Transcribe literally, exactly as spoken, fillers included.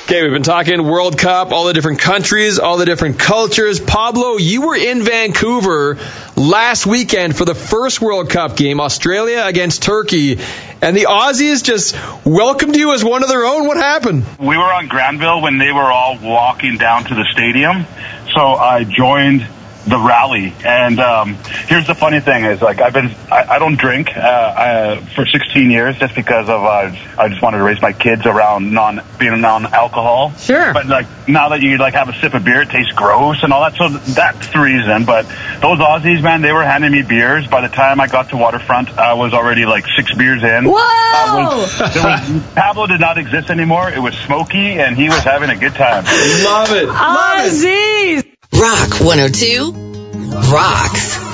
Okay, we've been talking World Cup, all the different countries, all the different cultures. Pablo, you were in Vancouver last weekend for the first World Cup game, Australia against Turkey, and the Aussies just welcomed you as one of their own. What happened? We were on Granville when they were all walking down to the stadium, so I joined the rally. And um, here's the funny thing is, like, I've been, I, I don't drink uh, I, for sixteen years just because of, uh, I just wanted to raise my kids around non, being non-alcohol. Sure. But, like, now that you, like, have a sip of beer, it tastes gross and all that, so that's the reason. But those Aussies, man, they were handing me beers. By the time I got to Waterfront, I was already, like, six beers in. Whoa! Was, there was, Pablo did not exist anymore. It was Smokey, and he was having a good time. Love it. Love Aussies! it. Rock one oh two rocks.